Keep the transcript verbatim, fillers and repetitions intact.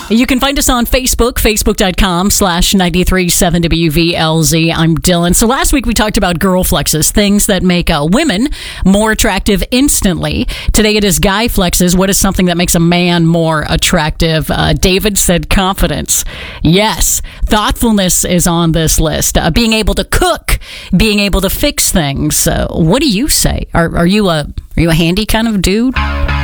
You can find us on Facebook, facebook.com slash 937 WVLZ. I'm Dylan. So last week we talked about girl flexes, things that make uh, women more attractive instantly. Today it is guy flexes. What is something that makes a man more attractive? Uh, David said confidence. Yes, thoughtfulness is on this list. Uh, being able to cook, being able to fix things. Uh, what do you say? Are, are you a are you a handy kind of dude?